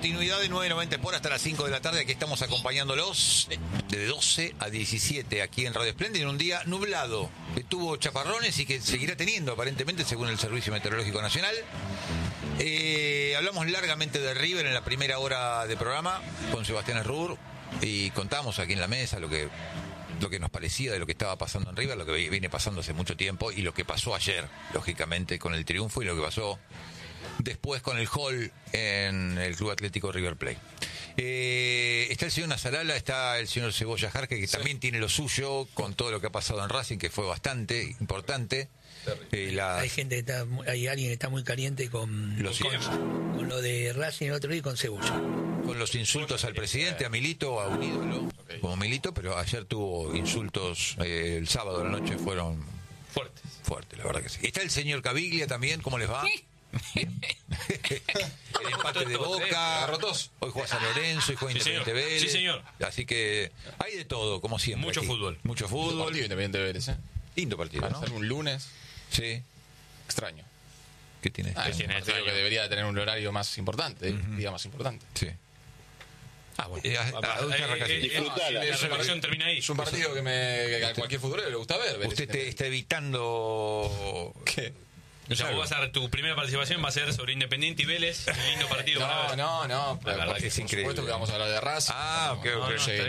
continuidad de 990 por hasta las 5 de la tarde. Aquí estamos acompañándolos de 12 a 17 aquí en Radio Espléndida en un día nublado que tuvo chaparrones y que seguirá teniendo aparentemente según el Servicio Meteorológico Nacional. Hablamos largamente de River en la primera hora de programa con Sebastián Errur y contamos aquí en la mesa lo que nos parecía de lo que estaba pasando en River, lo que viene pasando hace mucho tiempo y lo que pasó ayer, lógicamente, con el triunfo y lo que pasó después con el Hall en el Club Atlético River Plate. Está el señor Nazarala, está el señor Cebolla Jarque, que también tiene lo suyo con todo lo que ha pasado en Racing, que fue bastante importante. Hay alguien que está muy caliente con lo de Racing el otro día y con Cebolla. Con los insultos al presidente, a Milito, a un ídolo, como Milito, pero ayer tuvo insultos, el sábado de la noche fueron fuertes, la verdad que sí. Está el señor Caviglia también, ¿cómo les va? Bien. El empate de Boca, hoy juega San Lorenzo y juega Independiente Vélez. Sí, señor. Así que hay de todo, como siempre. Mucho aquí. fútbol. Mucho fútbol. Lindo partido Independiente Vélez, Lindo partido, ¿no? Hacer un lunes. Sí. Extraño. ¿Qué tiene? Es un partido que debería tener un horario más importante, día más importante. Sí. Bueno. La reparación termina ahí. Es un partido que a cualquier futbolero le gusta ver. Usted está evitando... ¿Qué? O sea, vos tu primera participación va a ser sobre Independiente y Vélez. Un lindo partido para ver. No. La verdad que es increíble. Por supuesto que vamos a hablar de Racing. Ok.